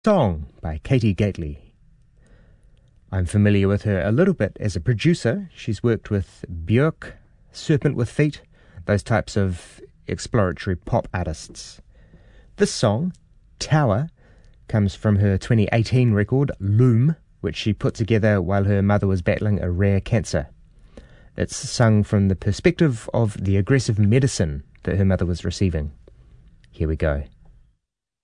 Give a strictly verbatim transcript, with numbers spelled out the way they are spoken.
Song by Katie Gately. I'm familiar with her a little bit as a producer. She's worked with Björk, Serpent with Feet, those types of exploratory pop artists. This song, Tower, comes from her twenty eighteen record, Loom, which she put together while her mother was battling a rare cancer. It's sung from the perspective of the aggressive medicine that her mother was receiving. Here we go.